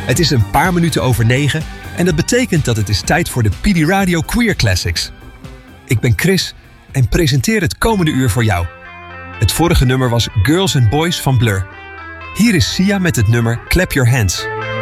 Het is een paar minuten over 9 en dat betekent dat het is tijd voor de PD Radio Queer Classics. Ik ben Chris en presenteer het komende uur voor jou. Het vorige nummer was Girls and Boys van Blur. Hier is Sia met het nummer Clap Your Hands.